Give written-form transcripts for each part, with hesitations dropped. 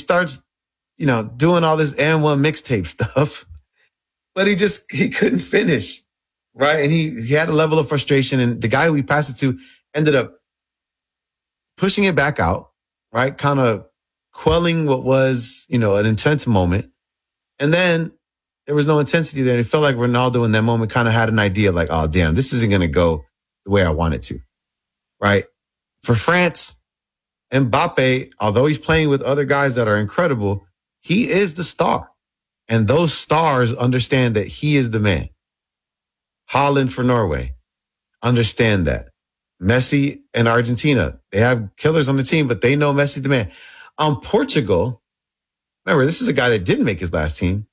starts, doing all this and one mixtape stuff, but he couldn't finish. Right. And he had a level of frustration, and the guy who he passed it to ended up pushing it back out, right? Kind of quelling what was, an intense moment. And then there was no intensity there. And it felt like Ronaldo in that moment kind of had an idea like, oh, damn, this isn't going to go the way I want it to. Right. For France, Mbappe, although he's playing with other guys that are incredible, he is the star. And those stars understand that he is the man. Haaland for Norway, understand that. Messi and Argentina, they have killers on the team, but they know Messi's the man. Portugal, remember, this is a guy that didn't make his last team.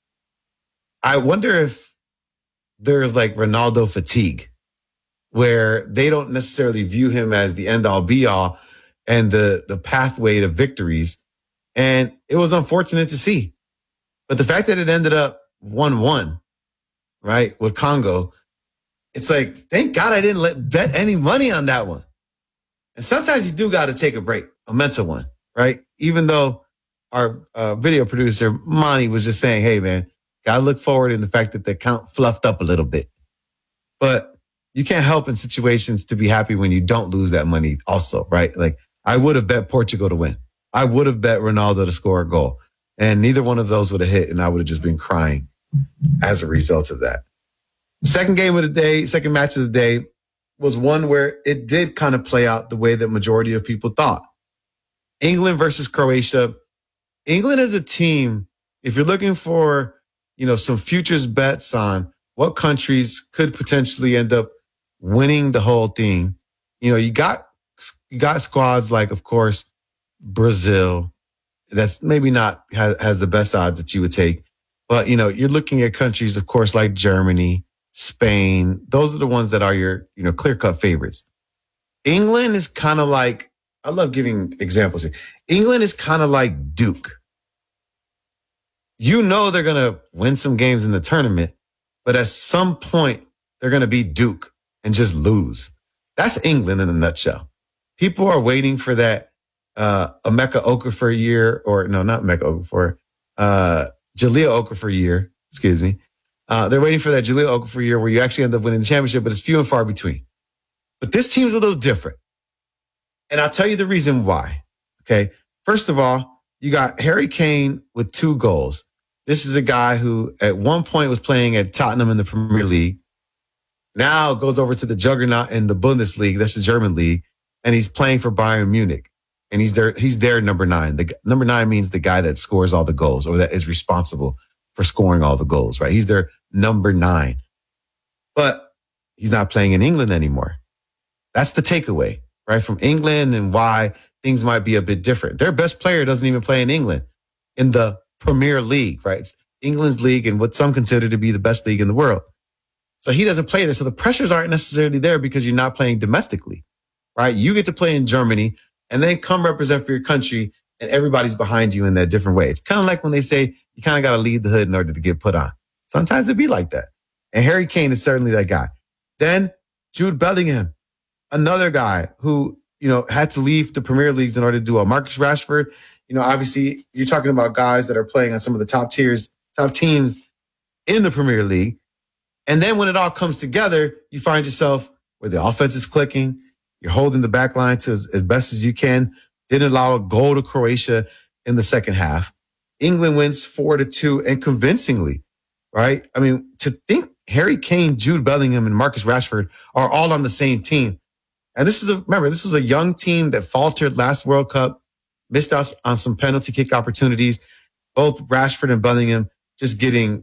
I wonder if there's like Ronaldo fatigue, where they don't necessarily view him as the end-all be-all and the pathway to victories. And it was unfortunate to see. But the fact that it ended up 1-1, right, with Congo, it's like, thank God I didn't bet any money on that one. And sometimes you do got to take a break, a mental one, right? Even though our video producer, Monty, was just saying, hey, man, got to look forward in the fact that the count fluffed up a little bit. But you can't help in situations to be happy when you don't lose that money also, right? Like, I would have bet Portugal to win. I would have bet Ronaldo to score a goal. And neither one of those would have hit, and I would have just been crying as a result of that. Second match of the day was one where it did kind of play out the way that majority of people thought. England versus Croatia. England is a team, if you're looking for, some futures bets on what countries could potentially end up winning the whole thing, you got squads like, of course, Brazil. That's maybe not has the best odds that you would take. But, you're looking at countries, of course, like Germany, Spain. Those are the ones that are your, clear-cut favorites. England is kind of like, I love giving examples here. England is kind of like Duke. They're going to win some games in the tournament, but at some point, they're going to beat Duke and just lose. That's England in a nutshell. People are waiting for that Emeka Okafor year, or no, not Emeka Okafor, Jahlil Okafor year, excuse me. They're waiting for that Jahlil Okafor year where you actually end up winning the championship, but it's few and far between. But this team's a little different. And I'll tell you the reason why. Okay. First of all, you got Harry Kane with 2 goals. This is a guy who at one point was playing at Tottenham in the Premier League. Now goes over to the juggernaut in the Bundesliga. That's the German league. And he's playing for Bayern Munich. And he's their number 9. The number 9 means the guy that scores all the goals, or that is responsible for scoring all the goals, right? He's their number 9. But he's not playing in England anymore. That's the takeaway, right? From England, and why things might be a bit different. Their best player doesn't even play in England, in the Premier League, right? It's England's league and what some consider to be the best league in the world. So he doesn't play there. So the pressures aren't necessarily there because you're not playing domestically, right? You get to play in Germany and then come represent for your country, and everybody's behind you in that different way. It's kind of like when they say you kind of got to leave the hood in order to get put on. Sometimes it be like that. And Harry Kane is certainly that guy. Then Jude Bellingham, another guy who, had to leave the Premier Leagues in order to do a Marcus Rashford. Obviously you're talking about guys that are playing on some of the top teams in the Premier League. And then when it all comes together, you find yourself where the offense is clicking. You're holding the back line to as best as you can. Didn't allow a goal to Croatia in the second half. England wins 4-2 and convincingly, right? I mean, to think Harry Kane, Jude Bellingham, and Marcus Rashford are all on the same team. And this was a young team that faltered last World Cup, missed out on some penalty kick opportunities. Both Rashford and Bellingham just getting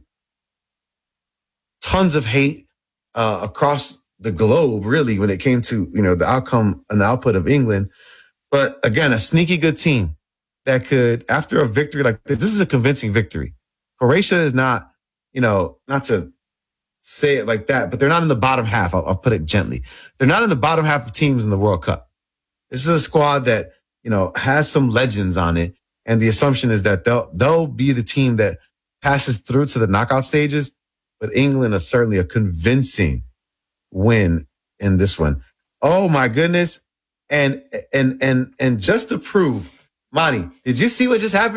tons of hate across the globe, really, when it came to, the outcome and the output of England. But again, a sneaky good team that could, after a victory like this is a convincing victory. Croatia is not, not to say it like that, but they're not in the bottom half. I'll put it gently. They're not in the bottom half of teams in the World Cup. This is a squad that, has some legends on it. And the assumption is that they'll be the team that passes through to the knockout stages. But England is certainly a convincing win in this one. Oh my goodness. And just to prove, Monty, did you see what just happened?